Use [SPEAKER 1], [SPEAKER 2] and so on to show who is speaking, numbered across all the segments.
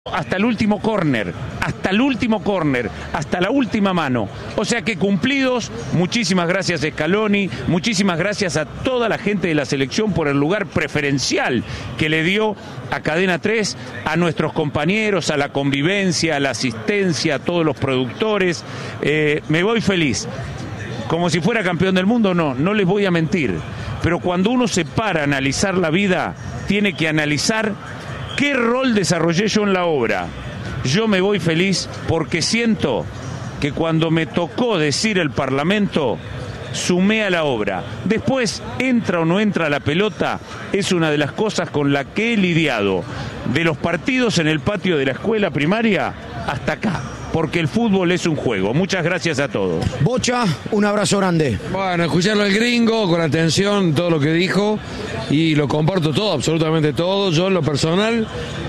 [SPEAKER 1] hasta el último córner, hasta la última mano. O sea que cumplidos. Muchísimas gracias Scaloni, muchísimas gracias a toda la gente de la selección por el lugar preferencial que le dio a Cadena 3, a nuestros compañeros, a la convivencia, a la asistencia, a todos los productores. Me voy feliz. Como si fuera campeón del mundo, no les voy a mentir. Pero cuando uno se para a analizar la vida, tiene que analizar qué rol desarrollé yo en la obra. Yo me voy feliz porque siento que cuando me tocó decir el Parlamento, sumé a la obra. Después, entra o no entra la pelota, es una de las cosas con la que he lidiado. De los partidos en el patio de la escuela primaria hasta acá. Porque el fútbol es un juego. Muchas gracias a todos.
[SPEAKER 2] Bocha, un abrazo grande.
[SPEAKER 3] Bueno, escucharlo al gringo con atención, todo lo que dijo, y lo comparto todo, absolutamente todo. Yo en lo personal,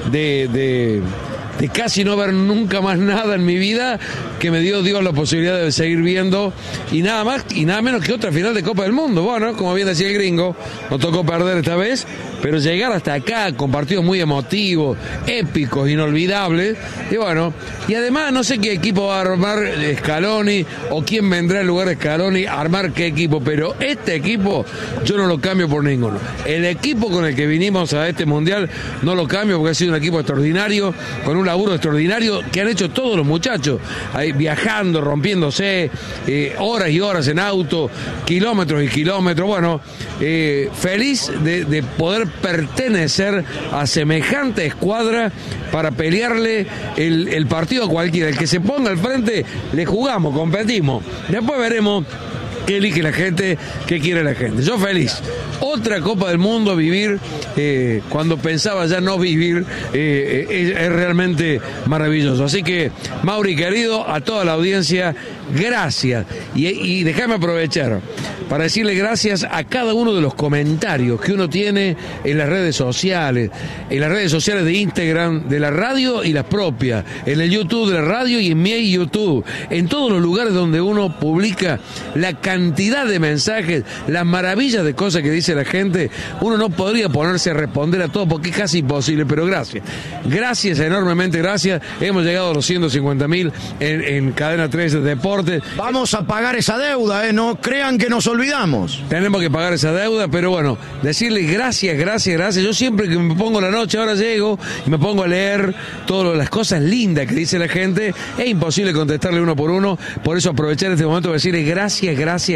[SPEAKER 3] de casi no ver nunca más nada en mi vida, que me dio Dios la posibilidad de seguir viendo, y nada más y nada menos que otra final de Copa del Mundo. Bueno, como bien decía el gringo, nos tocó perder esta vez, pero llegar hasta acá con partidos muy emotivos, épicos, inolvidables, y bueno, y además no sé qué equipo va a armar Scaloni o quién vendrá en lugar de Scaloni a armar qué equipo, pero este equipo yo no lo cambio por ninguno. El equipo con el que vinimos a este mundial no lo cambio porque ha sido un equipo extraordinario, con un laburo extraordinario que han hecho todos los muchachos, ahí viajando, rompiéndose, horas y horas en auto, kilómetros y kilómetros. Bueno, feliz de poder pertenecer a semejante escuadra para pelearle el partido a cualquiera. El que se ponga al frente, le jugamos, competimos. Después veremos qué elige la gente, qué quiere la gente. Yo feliz. Otra Copa del Mundo, vivir cuando pensaba ya no vivir, es realmente maravilloso. Así que, Mauri querido, a toda la audiencia, gracias. Y déjame aprovechar para decirle gracias a cada uno de los comentarios que uno tiene en las redes sociales de Instagram, de la radio y las propias, en el YouTube de la radio y en mi YouTube, en todos los lugares donde uno publica la cantidad de mensajes, las maravillas de cosas que dice la gente. Uno no podría ponerse a responder a todo porque es casi imposible, pero gracias, enormemente gracias. Hemos llegado a los 150.000 en Cadena 3 de Deportes.
[SPEAKER 2] Vamos a pagar esa deuda, no crean que nos olvidamos.
[SPEAKER 3] Tenemos que pagar esa deuda, pero bueno, decirle gracias. Yo siempre que me pongo la noche, ahora llego y me pongo a leer todas las cosas lindas que dice la gente. Es imposible contestarle uno por uno, por eso aprovechar este momento para decirle gracias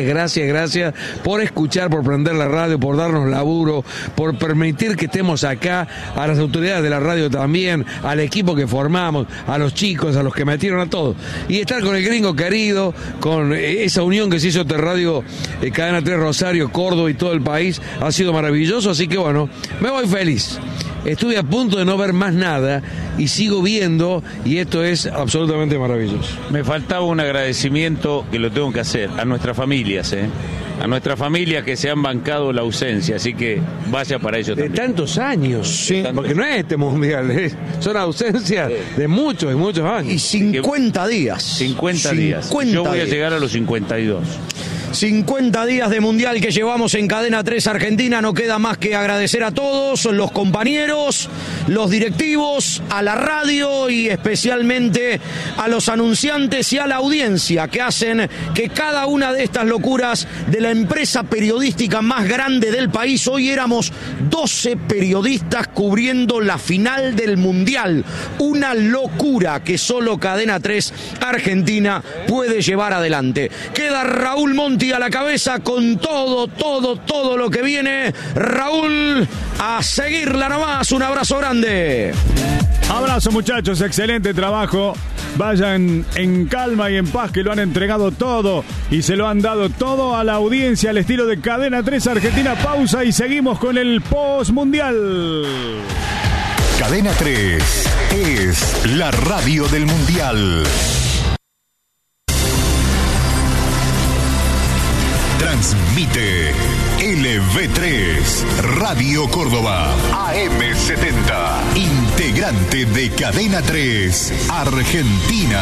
[SPEAKER 3] por escuchar, por prender la radio, por darnos laburo, por permitir que estemos acá, a las autoridades de la radio también, al equipo que formamos, a los chicos, a los que metieron, a todos. Y estar con el gringo querido, con esa unión que se hizo entre Radio Cadena 3 Rosario, Córdoba y todo el país, ha sido maravilloso. Así que bueno, me voy feliz. Estuve a punto de no ver más nada y sigo viendo, y esto es absolutamente maravilloso.
[SPEAKER 1] Me faltaba un agradecimiento que lo tengo que hacer a nuestras familias, a nuestras familias que se han bancado la ausencia, así que vaya para ellos también.
[SPEAKER 3] De tantos años, sí, porque no es este mundial, son ausencias de muchos y muchos años.
[SPEAKER 2] Y 50 días.
[SPEAKER 1] 50 días. Yo voy a llegar a los 52.
[SPEAKER 2] 50 días de mundial que llevamos en Cadena 3 Argentina. No queda más que agradecer a todos los compañeros, los directivos, a la radio y especialmente a los anunciantes y a la audiencia que hacen que cada una de estas locuras de la empresa periodística más grande del país. Hoy éramos 12 periodistas cubriendo la final del mundial. Una locura que solo Cadena 3 Argentina puede llevar adelante. Queda Raúl Monti a la cabeza con todo lo que viene. Raúl, a seguirla nomás. Un abrazo grande.
[SPEAKER 4] Abrazo, muchachos, excelente trabajo. Vayan en calma y en paz, que lo han entregado todo y se lo han dado todo a la audiencia al estilo de Cadena 3 Argentina. Pausa y seguimos con el post-mundial.
[SPEAKER 5] Cadena 3 es la radio del mundial. Transmite LV3 Radio Córdoba AM70, integrante de Cadena 3 Argentina.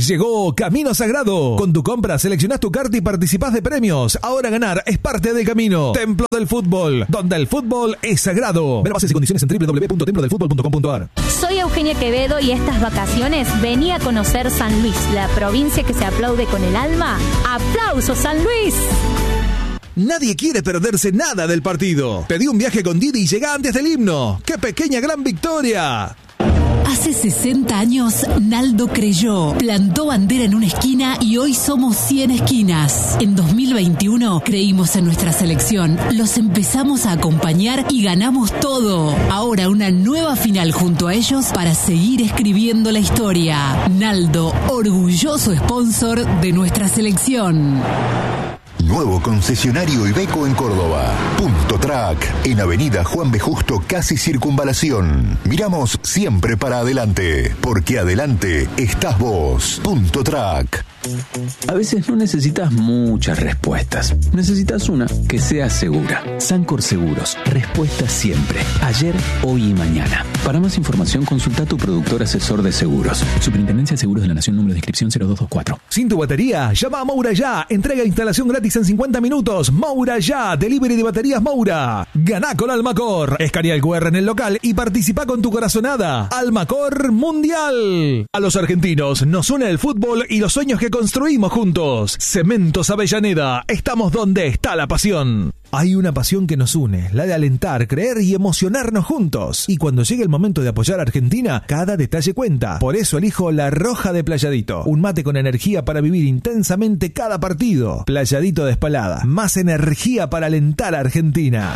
[SPEAKER 6] Llegó Camino Sagrado. Con tu compra seleccionás tu carta y participás de premios. Ahora ganar es parte del camino. Templo del Fútbol, donde el fútbol es sagrado. Ver bases y condiciones en www.templodelfutbol.com.ar.
[SPEAKER 7] Soy Eugenia Quevedo y estas vacaciones vení a conocer San Luis, la provincia que se aplaude con el alma. ¡Aplausos, San Luis!
[SPEAKER 6] Nadie quiere perderse nada del partido. Pedí un viaje con Didi y llega antes del himno. ¡Qué pequeña gran victoria!
[SPEAKER 8] Hace 60 años, Naldo creyó, plantó bandera en una esquina y hoy somos 100 esquinas. En 2021 creímos en nuestra selección, los empezamos a acompañar y ganamos todo. Ahora una nueva final junto a ellos para seguir escribiendo la historia. Naldo, orgulloso sponsor de nuestra selección.
[SPEAKER 5] Nuevo concesionario Iveco en Córdoba. Punto Track, en Avenida Juan B. Justo, casi Circunvalación. Miramos siempre para adelante, porque adelante estás vos. Punto Track.
[SPEAKER 9] A veces no necesitas muchas respuestas. Necesitas una que sea segura. Sancor Seguros. Respuesta siempre. Ayer, hoy y mañana. Para más información, consulta a tu productor asesor de seguros. Superintendencia de Seguros de la Nación, número de inscripción 0224.
[SPEAKER 6] Sin tu batería, llama a Moura Ya. Entrega e instalación gratis en 50 minutos. Moura Ya. Delivery de baterías Moura. Ganá con Almacor. Escanea el QR en el local y participa con tu corazonada. Almacor Mundial. A los argentinos nos une el fútbol y los sueños que construimos juntos. Cementos Avellaneda. Estamos donde está la pasión. Hay una pasión que nos une, la de alentar, creer y emocionarnos juntos. Y cuando llegue el momento de apoyar a Argentina, cada detalle cuenta. Por eso elijo La Roja de Playadito. Un mate con energía para vivir intensamente cada partido. Playadito de Espalada. Más energía para alentar a Argentina.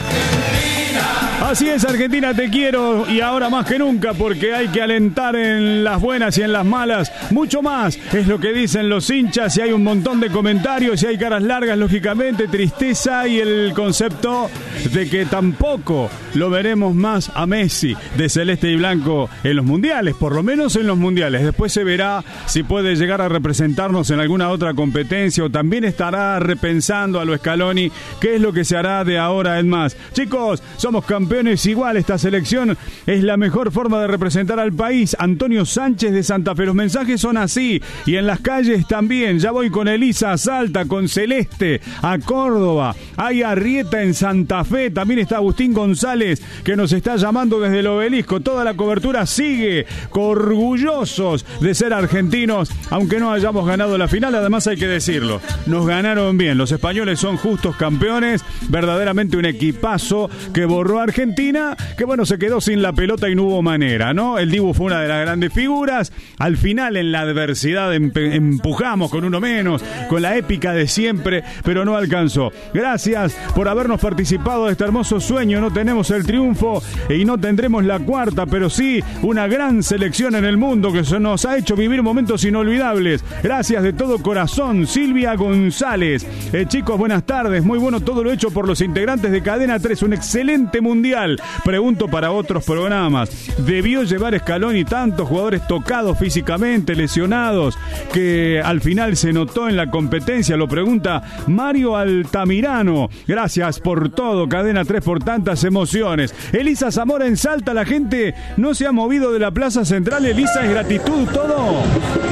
[SPEAKER 4] Así es, Argentina, te quiero, y ahora más que nunca, porque hay que alentar en las buenas y en las malas. Mucho más es lo que dicen los hinchas, y hay un montón de comentarios, y hay caras largas, lógicamente, tristeza, y el concepto de que tampoco lo veremos más a Messi de celeste y blanco en los mundiales, por lo menos en los mundiales. Después se verá si puede llegar a representarnos en alguna otra competencia, o también estará repensando a lo Scaloni qué es lo que se hará de ahora en más. Chicos, somos campeones igual, esta selección es la mejor forma de representar al país. Antonio Sánchez de Santa Fe, los mensajes son así, y en las calles también. Ya voy con Elisa a Salta, con Celeste a Córdoba, hay Arrieta en Santa Fe, también está Agustín González que nos está llamando desde el Obelisco. Toda la cobertura sigue, orgullosos de ser argentinos, aunque no hayamos ganado la final. Además hay que decirlo, nos ganaron bien, los españoles son justos campeones, verdaderamente un equipazo que borró a Argentina, que bueno, se quedó sin la pelota y no hubo manera, ¿no? El Dibu fue una de las grandes figuras. Al final, en la adversidad, empujamos con uno menos, con la épica de siempre, pero no alcanzó. Gracias por habernos participado de este hermoso sueño. No tenemos el triunfo y no tendremos la cuarta, pero sí una gran selección en el mundo que nos ha hecho vivir momentos inolvidables. Gracias de todo corazón, Silvia González. Chicos, buenas tardes. Muy bueno todo lo hecho por los integrantes de Cadena 3. Un excelente mundial. Pregunto para otros programas. ¿Debió llevar Scaloni tantos jugadores tocados físicamente, lesionados, que al final se notó en la competencia? Lo pregunta Mario Altamirano. Gracias por todo, Cadena 3, por tantas emociones. Elisa Zamora en Salta, la gente no se ha movido de la Plaza Central. Elisa, ¿es gratitud todo?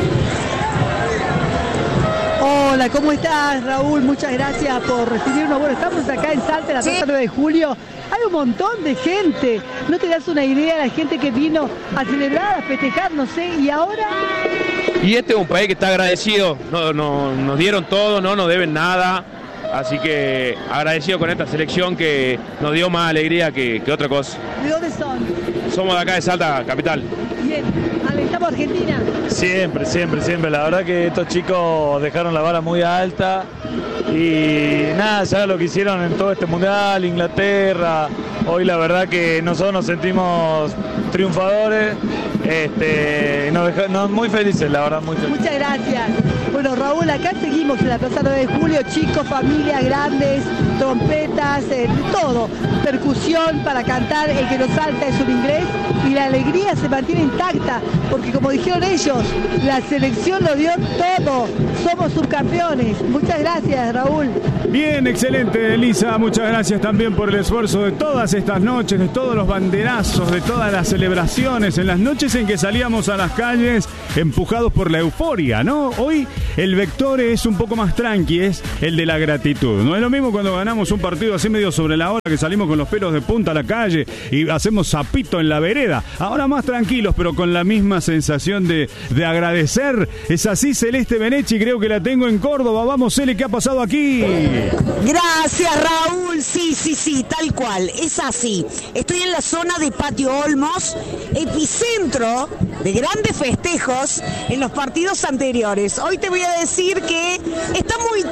[SPEAKER 10] Hola, ¿cómo estás, Raúl? Muchas gracias por recibirnos. Bueno, estamos acá en Salta, en la Plaza 9 de Julio. Hay un montón de gente. No te das una idea de la gente que vino a celebrar, a festejar, no sé. ¿Y ahora?
[SPEAKER 11] Y este es un país que está agradecido. Nos dieron todo, no nos deben nada. Así que agradecido con esta selección que nos dio más alegría que otra cosa.
[SPEAKER 10] ¿De dónde son?
[SPEAKER 11] Somos de acá de Salta, capital.
[SPEAKER 10] Bien, alentamos a Argentina.
[SPEAKER 12] Siempre, siempre, siempre. La verdad que estos chicos dejaron la vara muy alta y nada, ya lo que hicieron en todo este mundial, Inglaterra. Hoy la verdad que nosotros nos sentimos triunfadores, muy felices, la verdad, muy felices.
[SPEAKER 10] Muchas gracias. Bueno, Raúl, acá seguimos en la Plaza 9 de Julio, chicos, familias grandes, trompetas, todo, percusión para cantar, el que nos salta es un inglés y la alegría se mantiene intacta, porque como dijeron ellos, la selección lo dio todo, somos subcampeones. Muchas gracias, Raúl.
[SPEAKER 4] Bien, excelente, Elisa, muchas gracias también por el esfuerzo de todas estas noches, de todos los banderazos, de todas las celebraciones, en las noches en que salíamos a las calles empujados por la euforia, ¿no? Hoy el vector es un poco más tranqui, es el de la gratitud. No es lo mismo cuando ganamos un partido así medio sobre la hora, que salimos con los pelos de punta a la calle y hacemos zapito en la vereda. Ahora más tranquilos, pero con la misma sensación de agradecer. Es así, Celeste Benechi, creo que la tengo en Córdoba. Vamos, Cele, ¿qué ha pasado aquí?
[SPEAKER 13] Gracias, Raúl. Sí, tal cual. Es así. Estoy en la zona de Patio Olmos, epicentro de grandes festejos en los partidos anteriores. Hoy te voy a decir que está muy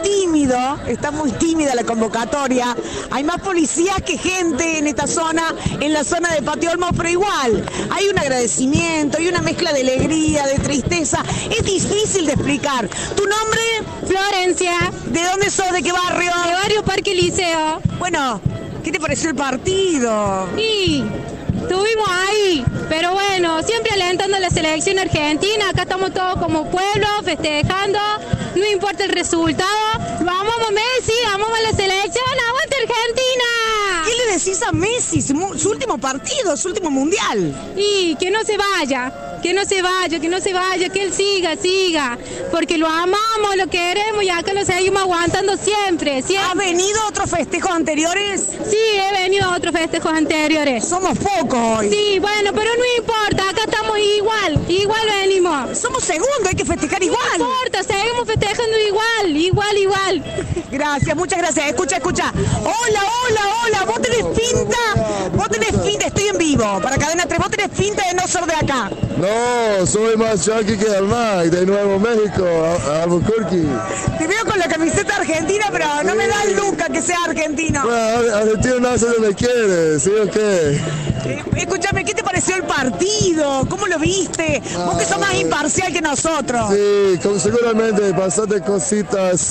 [SPEAKER 13] tímida la convocatoria. Hay más policías que gente en esta zona, en la zona de Patio Olmos, pero igual hay un agradecimiento, hay una mezcla de alegría, de tristeza. Es difícil de explicar. ¿Tu nombre?
[SPEAKER 14] Florencia.
[SPEAKER 13] ¿De dónde sos? ¿De qué barrio?
[SPEAKER 14] De Barrio Parque Liceo.
[SPEAKER 13] Bueno, ¿qué te pareció el partido?
[SPEAKER 14] Y estuvimos ahí, pero bueno, siempre alentando a la selección argentina. Acá estamos todos como pueblo, festejando, no importa el resultado. Amamos a Messi, amamos a la selección, ¡aguante Argentina!
[SPEAKER 13] ¿Qué le decís a Messi? Su último partido, su último mundial.
[SPEAKER 14] Y que no se vaya, que él siga, porque lo amamos, lo queremos y acá lo seguimos aguantando siempre.
[SPEAKER 13] ¿Has venido a otros festejos anteriores?
[SPEAKER 14] Sí, he venido a otros festejos anteriores.
[SPEAKER 13] Somos pocos hoy.
[SPEAKER 14] Sí, bueno, pero no importa, acá estamos igual venimos.
[SPEAKER 13] Somos segundos, hay que festejar igual.
[SPEAKER 14] No importa, seguimos festejando igual.
[SPEAKER 13] Gracias, muchas gracias. Escucha. Hola, vos tenés pinta, estoy en vivo, para Cadena 3, vos tenés pinta de no ser de acá.
[SPEAKER 15] No, soy más yankee que Almay, de Nuevo México, Albuquerque.
[SPEAKER 13] Te veo con la camiseta argentina, pero no me da el look a que sea argentino.
[SPEAKER 15] Bueno, argentino nace donde quiere, ¿sí o qué?
[SPEAKER 13] Escúchame, ¿qué te pareció el partido? ¿Cómo lo viste? Vos que sos más imparcial que nosotros.
[SPEAKER 15] Sí, seguramente bastante cositas.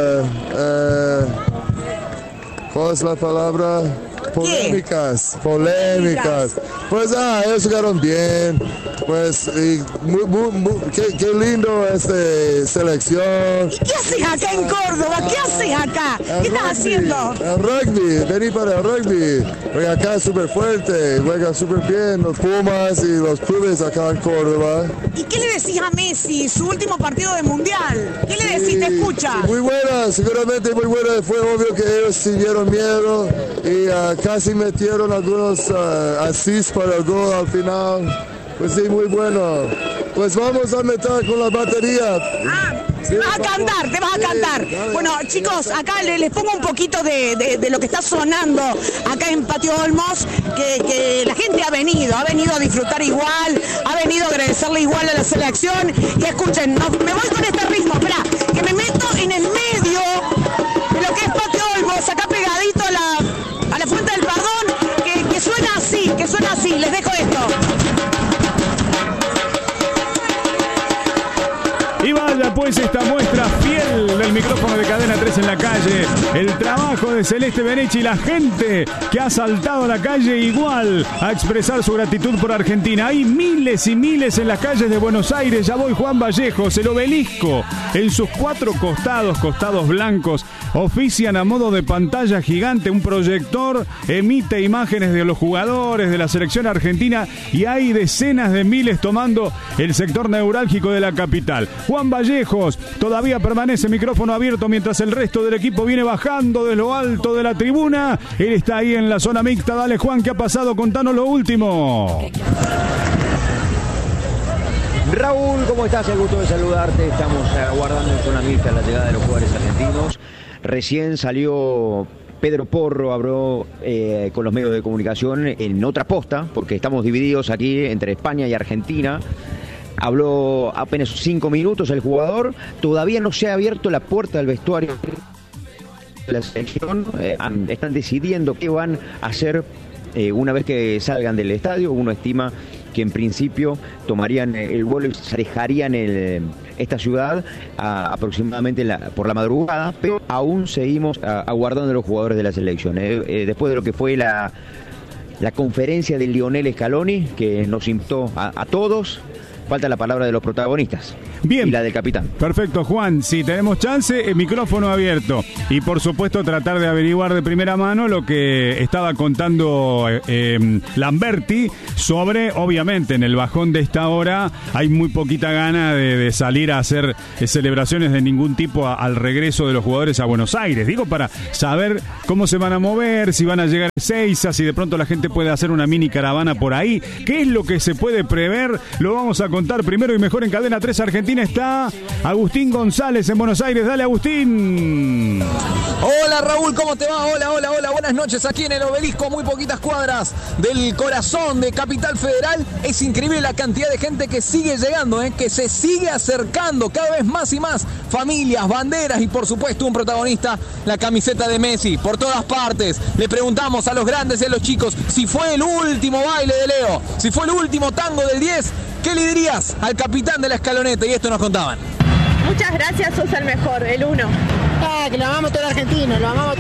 [SPEAKER 15] ¿Cuál es la palabra? Polémicas. Pues ellos jugaron bien. Pues qué lindo selección.
[SPEAKER 13] ¿Y qué haces acá en Córdoba? ¿Qué haces acá? ¿Qué estás haciendo?
[SPEAKER 15] El rugby, vení para el rugby. Porque acá es súper fuerte, juega súper bien los Pumas y los clubes acá en Córdoba.
[SPEAKER 13] ¿Y qué le decís a Messi, su último partido de mundial? ¿Qué le decís? ¿Te escucha?
[SPEAKER 15] Muy buena, seguramente muy buena. Fue obvio que ellos sintieron miedo y casi metieron algunos assists para el gol al final. Pues sí, muy bueno. Pues vamos a meter con la batería.
[SPEAKER 13] Te vas a cantar. Bueno, chicos, acá les pongo un poquito de lo que está sonando acá en Patio Olmos, que la gente ha venido a disfrutar igual, ha venido a agradecerle igual a la selección. Y escuchen, me voy con este ritmo, espera, que me meto en el medio de lo que es Patio Olmos, acá pegadito a la Fuente del Perdón, que suena así, les dejo esto.
[SPEAKER 4] Y vaya pues esta muestra fiel del micrófono de Cadena 3 en la calle, el trabajo de Celeste Benechi y la gente que ha saltado a la calle igual a expresar su gratitud por Argentina. Hay miles y miles en las calles de Buenos Aires. Ya voy, Juan Vallejos, el obelisco en sus 4 costados blancos, ofician a modo de pantalla gigante. Un proyector emite imágenes de los jugadores de la selección argentina y hay decenas de miles tomando el sector neurálgico de la capital. Juan Vallejos todavía permanece micrófono abierto mientras el resto del equipo viene bajando de lo alto de la tribuna. Él está ahí en la zona mixta. Dale, Juan, ¿qué ha pasado? Contanos lo último.
[SPEAKER 2] Raúl, ¿cómo estás? El gusto de saludarte. Estamos aguardando en zona mixta la llegada de los jugadores argentinos. Recién salió Pedro Porro, habló con los medios de comunicación en otra posta, porque estamos divididos aquí entre España y Argentina. Habló apenas 5 minutos el jugador. Todavía no se ha abierto la puerta del vestuario de la selección. Están decidiendo qué van a hacer una vez que salgan del estadio. Uno estima
[SPEAKER 16] que en principio tomarían el vuelo y se alejarían esta ciudad aproximadamente por la madrugada, pero aún seguimos aguardando a los jugadores de la selección. Después de lo que fue la conferencia de Lionel Scaloni, que nos invitó a todos, falta la palabra de los protagonistas.
[SPEAKER 4] Bien.
[SPEAKER 16] Y la del capitán.
[SPEAKER 4] Perfecto, Juan. Si tenemos chance, el micrófono abierto. Y por supuesto tratar de averiguar de primera mano lo que estaba contando Lamberti sobre, obviamente, en el bajón de esta hora hay muy poquita gana de salir a hacer celebraciones de ningún tipo al regreso de los jugadores a Buenos Aires. Digo, para saber cómo se van a mover, si van a llegar a Ezeiza, si de pronto la gente puede hacer una mini caravana por ahí. ¿Qué es lo que se puede prever? Lo vamos a contar primero y mejor en Cadena 3 Argentina. Está Agustín González en Buenos Aires. Dale, Agustín.
[SPEAKER 17] Hola, Raúl, ¿cómo te va? Hola, buenas noches aquí en el Obelisco, muy poquitas cuadras del corazón de Capital Federal. Es increíble la cantidad de gente que sigue llegando, que se sigue acercando cada vez más y más. Familias, banderas y por supuesto un protagonista, la camiseta de Messi, por todas partes. Le preguntamos a los grandes y a los chicos si fue el último baile de Leo, si fue el último tango del 10. ¿Qué le dirías al capitán de la escaloneta? Y esto nos contaban.
[SPEAKER 18] Muchas gracias, sos el mejor, el uno.
[SPEAKER 19] Que lo amamos todo el argentino,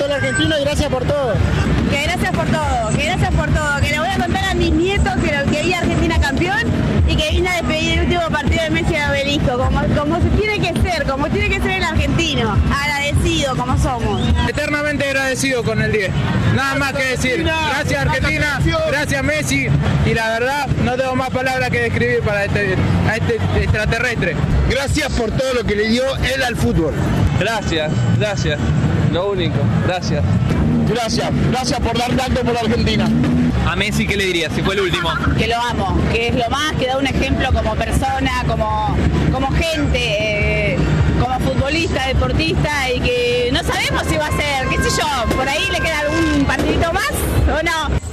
[SPEAKER 19] y gracias por todo.
[SPEAKER 18] Que gracias por todo, que le voy a contar a mis nietos que vi a Argentina campeón y que vine a despedir el último partido de Messi en Obelisco, como se tiene que ser el argentino, agradecido como somos.
[SPEAKER 11] Eternamente agradecido con el 10, nada más que decir. Gracias Argentina, gracias Messi, y la verdad no tengo más palabras que describir para este extraterrestre.
[SPEAKER 20] Gracias por todo lo que le dio él al fútbol.
[SPEAKER 11] Gracias, lo único, gracias.
[SPEAKER 20] Gracias por dar tanto por Argentina.
[SPEAKER 11] A Messi, ¿qué le dirías si fue el último?
[SPEAKER 18] Que lo amo, que es lo más, que da un ejemplo como persona, como gente, como futbolista, deportista, y que no sabemos si va a ser, qué sé yo, por ahí le queda algún partidito más o no.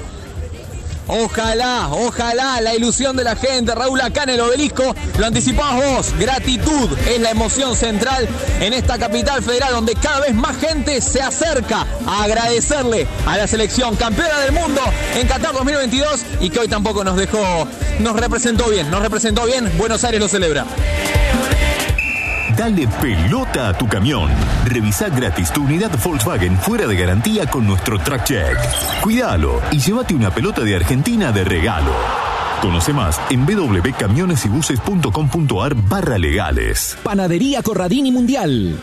[SPEAKER 17] Ojalá la ilusión de la gente, Raúl, acá en el Obelisco, lo anticipabas vos, gratitud es la emoción central en esta capital federal donde cada vez más gente se acerca a agradecerle a la selección campeona del mundo en Qatar 2022 y que hoy tampoco nos representó bien, Buenos Aires lo celebra.
[SPEAKER 5] Dale pelota a tu camión. Revisá gratis tu unidad Volkswagen fuera de garantía con nuestro Track Check. Cuídalo y llévate una pelota de Argentina de regalo. Conoce más en www.camionesybuses.com.ar/legales.
[SPEAKER 21] Panadería Corradini Mundial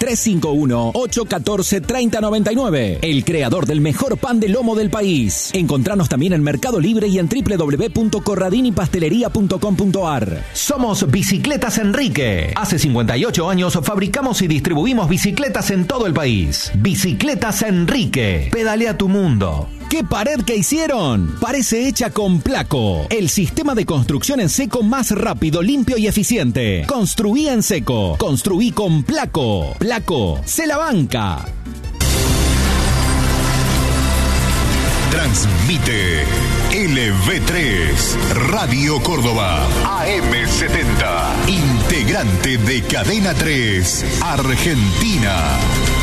[SPEAKER 21] 351-814-3099. El creador del mejor pan de lomo del país. Encontranos también en Mercado Libre y en www.corradinipastelería.com.ar. Somos Bicicletas Enrique. Hace 58 años fabricamos y distribuimos bicicletas en todo el país. Bicicletas Enrique. Pedalea tu mundo. ¿Qué pared que hicieron? Parece hecha con Placo, el sistema de construcción en seco más rápido, limpio y eficiente. Construí en seco, construí con Placo. Placo, se la banca.
[SPEAKER 5] Transmite LV3 Radio Córdoba AM70, integrante de Cadena 3 Argentina.